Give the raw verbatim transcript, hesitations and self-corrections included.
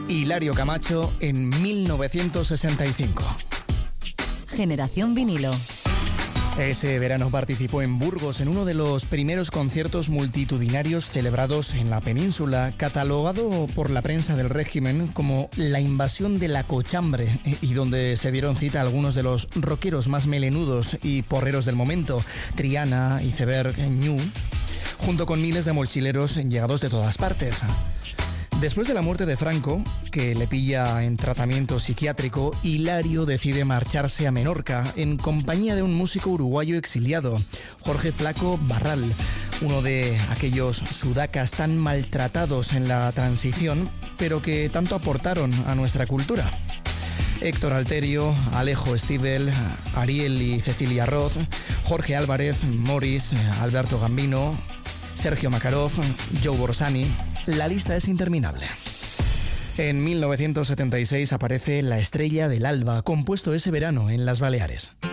Hilario Camacho en mil novecientos sesenta y cinco. Generación vinilo. Ese verano participó en Burgos en uno de los primeros conciertos multitudinarios celebrados en la península, catalogado por la prensa del régimen como la invasión de la cochambre, y donde se dieron cita algunos de los rockeros más melenudos y porreros del momento, Triana, Iceberg, Ñu, junto con miles de mochileros llegados de todas partes. Después de la muerte de Franco, que le pilla en tratamiento psiquiátrico, Hilario decide marcharse a Menorca en compañía de un músico uruguayo exiliado, Jorge Flaco Barral, uno de aquellos sudacas tan maltratados en la transición, pero que tanto aportaron a nuestra cultura. Héctor Alterio, Alejo Stivel, Ariel y Cecilia Roth, Jorge Álvarez, Morris, Alberto Gambino, Sergio Makarov, Joe Borsani. La lista es interminable. En mil novecientos setenta y seis aparece La Estrella del Alba, compuesto ese verano en las Baleares.